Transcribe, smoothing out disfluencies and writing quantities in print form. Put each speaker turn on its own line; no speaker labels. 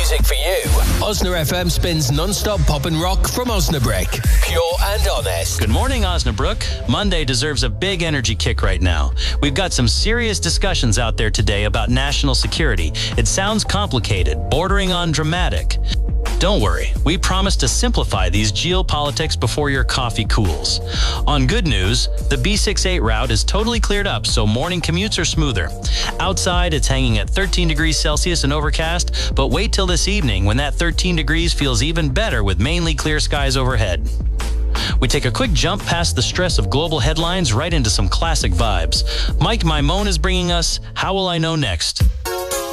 music for you. Osna FM spins non-stop pop and rock from Osnabrück. Pure and honest.
Good morning, Osnabrück. Monday deserves a big energy kick right now. We've got some serious discussions out there today about national security. It sounds complicated, bordering on dramatic. Don't worry, we promise to simplify these geopolitics before your coffee cools. On good news, the B68 route is totally cleared up, so morning commutes are smoother. Outside, it's hanging at 13 degrees Celsius and overcast, but wait till this evening when that 13 degrees feels even better with mainly clear skies overhead. We take a quick jump past the stress of global headlines right into some classic vibes. Mike Maimone is bringing us How Will I Know Next?